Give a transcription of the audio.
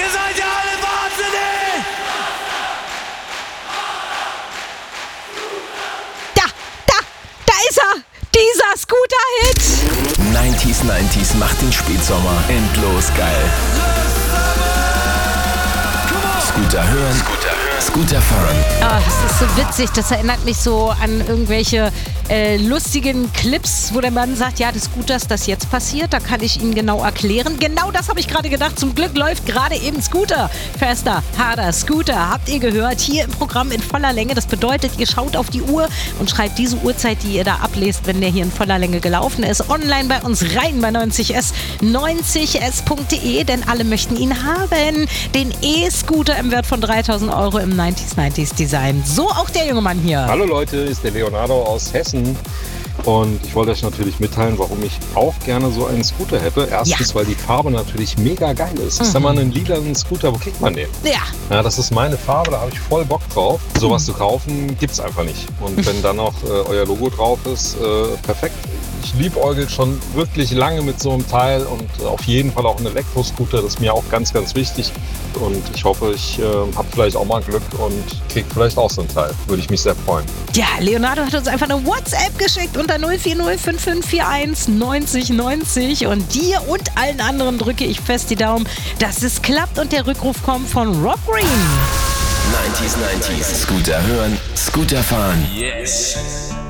Ihr seid ja alle wahnsinnig! Da ist er! Dieser Scooter-Hit! 90s macht den Spätsommer endlos geil. Scooter hören, Scooter fahren. Ach, das ist so witzig. Das erinnert mich so an irgendwelche lustigen Clips, wo der Mann sagt, ja, des Scooters, das jetzt passiert, da kann ich Ihnen genau erklären. Genau das habe ich gerade gedacht. Zum Glück läuft gerade eben Scooter. Faster, harder, Scooter. Habt ihr gehört? Hier im Programm in voller Länge. Das bedeutet, ihr schaut auf die Uhr und schreibt diese Uhrzeit, die ihr da ablest, wenn der hier in voller Länge gelaufen ist, online bei uns rein bei 90s. 90s.de, denn alle möchten ihn haben. Den E-Scooter im Wert von 3.000 € im 90s Design. So auch der junge Mann hier. Hallo Leute, ist der Leonardo aus Hessen und ich wollte euch natürlich mitteilen, warum ich auch gerne so einen Scooter hätte. Erstens, weil die Farbe natürlich mega geil ist. Ist da mal einen lilanen Scooter, wo kriegt man den? Ja, das ist meine Farbe, da habe ich voll Bock drauf. Sowas zu kaufen gibt's einfach nicht. Und wenn dann noch euer Logo drauf ist, perfekt. Ich liebäugel schon wirklich lange mit so einem Teil und auf jeden Fall auch ein Elektroscooter, das ist mir auch ganz, ganz wichtig. Und ich hoffe, ich habe vielleicht auch mal Glück und kriege vielleicht auch so ein Teil. Würde ich mich sehr freuen. Ja, Leonardo hat uns einfach eine WhatsApp geschickt unter 040 5541 90 90 und dir und allen anderen drücke ich fest die Daumen, dass es klappt und der Rückruf kommt von Rob Green. 90s, Scooter hören, Scooter fahren. Yes!